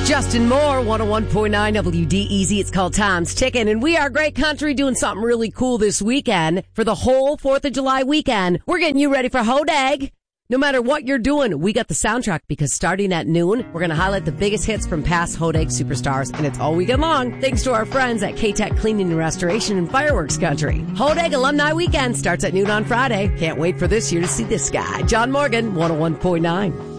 Justin Moore, 101.9 WDEZ. It's called Time's Ticking, and we are Great Country doing something really cool this weekend. For the whole 4th of July weekend, we're getting you ready for Hodag. No matter what you're doing, we got the soundtrack because starting at noon, we're going to highlight the biggest hits from past Hodag superstars, and it's all weekend long thanks to our friends at K-Tech Cleaning and Restoration in Fireworks Country. Hodag Alumni Weekend starts at noon on Friday. Can't wait for this year to see this guy. John Morgan, 101.9.